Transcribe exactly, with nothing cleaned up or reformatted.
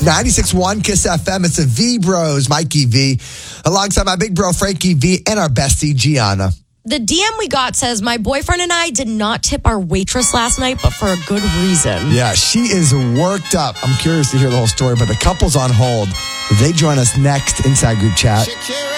ninety-six point one Kiss F M. It's the V Bros, Mikey V, alongside my big bro, Frankie V, and our bestie, Gianna. The D M we got says, my boyfriend and I did not tip our waitress last night, but for a good reason. Yeah, she is worked up. I'm curious to hear the whole story, but the couple's on hold. They join us next inside group chat.